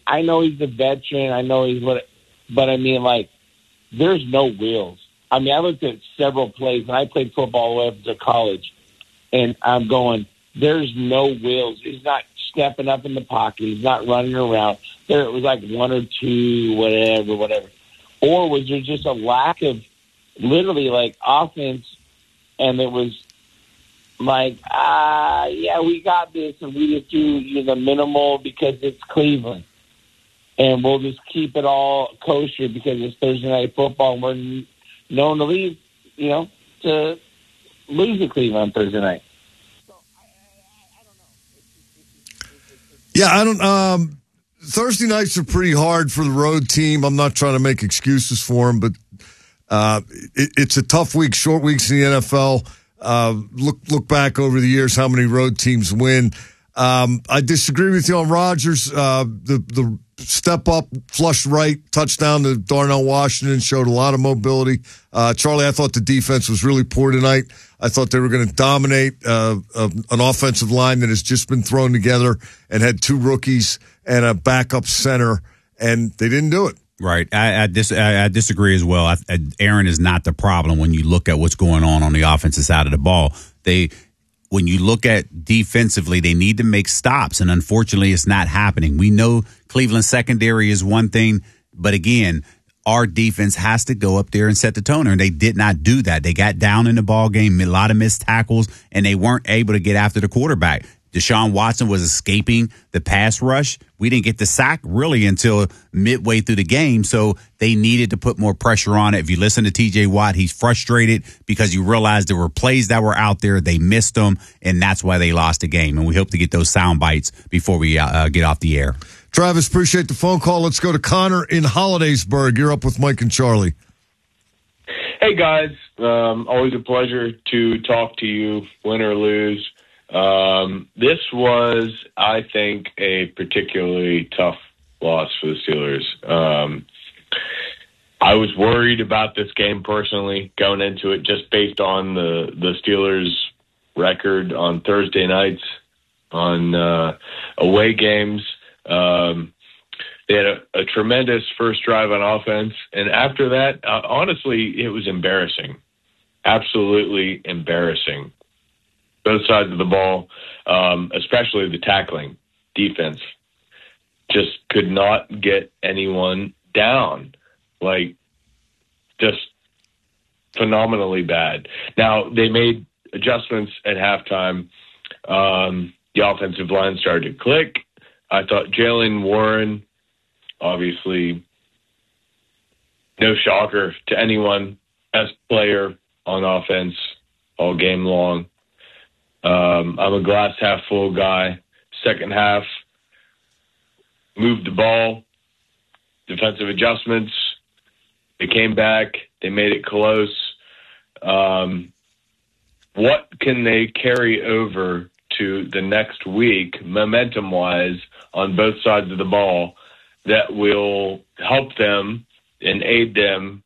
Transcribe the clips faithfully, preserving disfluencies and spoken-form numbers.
I know he's a veteran. I know he's what, but I mean, like, there's no wheels. I mean, I looked at several plays, and I played football all the way up to college, and I'm going, there's no wheels. He's not stepping up in the pocket. He's not running around. There it was like one or two, whatever, whatever. Or was there just a lack of literally, like, offense, and it was like, ah, yeah, we got this, and we just do you know, the minimal because it's Cleveland. And we'll just keep it all kosher because it's Thursday night football, and we're known to leave, you know, to lose to Cleveland on Thursday night. So, I, I, I don't know. Yeah, I don't. Um, Thursday nights are pretty hard for the road team. I'm not trying to make excuses for them, but uh, it, it's a tough week, short weeks in the N F L. Uh, look, look back over the years, how many road teams win. Um, I disagree with you on Rodgers. Uh, the the step up, flush right, touchdown to Darnell Washington showed a lot of mobility. Uh, Charlie, I thought the defense was really poor tonight. I thought they were going to dominate uh, uh, an offensive line that has just been thrown together and had two rookies and a backup center, and they didn't do it. Right. I, I, dis- I, I disagree as well. I, I, Aaron is not the problem when you look at what's going on on the offensive side of the ball. They When you look at defensively, they need to make stops, and unfortunately, it's not happening. We know Cleveland secondary is one thing, but again, our defense has to go up there and set the toner, and they did not do that. They got down in the ball game, a lot of missed tackles, and they weren't able to get after the quarterback. Deshaun Watson was escaping the pass rush. We didn't get the sack really until midway through the game, so they needed to put more pressure on it. If you listen to T J Watt, he's frustrated because you realize there were plays that were out there. They missed them, and that's why they lost the game. And we hope to get those sound bites before we uh, get off the air. Travis, appreciate the phone call. Let's go to Connor in Hollidaysburg. You're up with Mike and Charlie. Hey, guys. Um, always a pleasure to talk to you, win or lose. Um, this was, I think, a particularly tough loss for the Steelers. Um, I was worried about this game personally going into it just based on the, the Steelers' record on Thursday nights on uh, away games. Um, they had a, a tremendous first drive on offense, and after that, uh, honestly, it was embarrassing. Absolutely embarrassing. Both sides of the ball, um, especially the tackling defense, just could not get anyone down. Like, just phenomenally bad. Now, they made adjustments at halftime. Um, the offensive line started to click. I thought Jaylen Warren, obviously, no shocker to anyone, best player on offense all game long. Um, I'm a glass half full guy. Second half, moved the ball, defensive adjustments. They came back. They made it close. Um, what can they carry over to the next week, momentum-wise, on both sides of the ball that will help them and aid them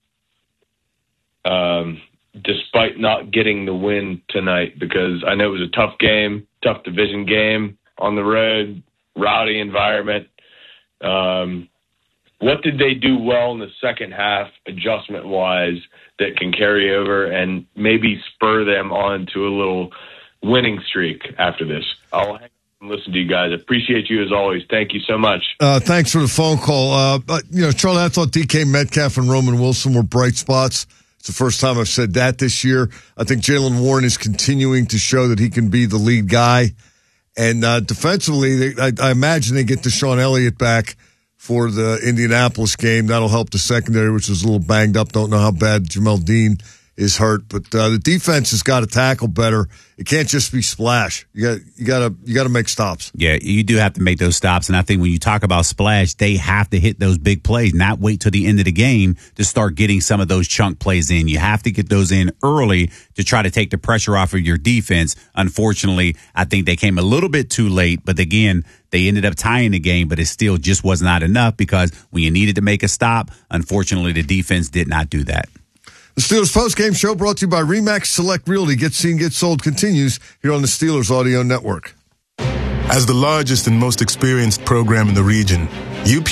um, despite not getting the win tonight? Because I know it was a tough game, tough division game on the road, rowdy environment. Um, what did they do well in the second half, adjustment-wise, that can carry over and maybe spur them on to a little winning streak after this? I'll hang up and listen to you guys. Appreciate you as always. Thank you so much. Uh, thanks for the phone call. Uh, but, you know, Charlie, I thought D K Metcalf and Roman Wilson were bright spots. It's the first time I've said that this year. I think Jaylen Warren is continuing to show that he can be the lead guy. And uh, defensively, they, I, I imagine they get Deshaun Elliott back for the Indianapolis game. That'll help the secondary, which is a little banged up. Don't know how bad Jamel Dean is hurt, but uh, the defense has got to tackle better. It can't just be splash. You got you got to you got to make stops. Yeah, you do have to make those stops, and I think when you talk about splash, they have to hit those big plays, not wait till the end of the game to start getting some of those chunk plays in. You have to get those in early to try to take the pressure off of your defense. Unfortunately, I think they came a little bit too late, but again, they ended up tying the game, but it still just was not enough because when you needed to make a stop, unfortunately, the defense did not do that. The Steelers postgame show brought to you by RE/MAX Select Realty. Get seen, get sold continues here on the Steelers Audio Network. As the largest and most experienced program in the region, U P